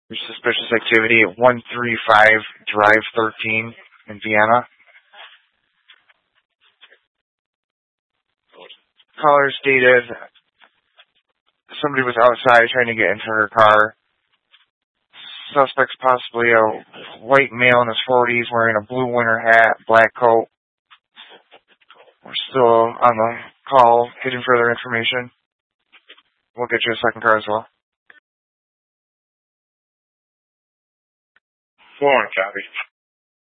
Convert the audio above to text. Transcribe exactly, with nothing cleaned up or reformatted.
There's suspicious activity at one thirty-five Drive thirteen in Vienna. Caller stated somebody was outside trying to get into her car. Suspect's possibly a white male in his forties wearing a blue winter hat, black coat. We're still on the call getting further information. We'll get you a second car as well. Four, copy.